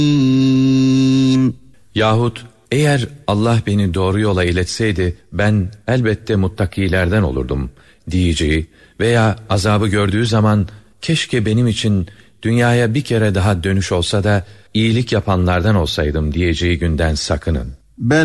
Yahut eğer Allah beni doğru yola iletseydi ben elbette muttakilerden olurdum diyeceği veya azabı gördüğü zaman keşke benim için dünyaya bir kere daha dönüş olsa da iyilik yapanlardan olsaydım diyeceği günden sakının.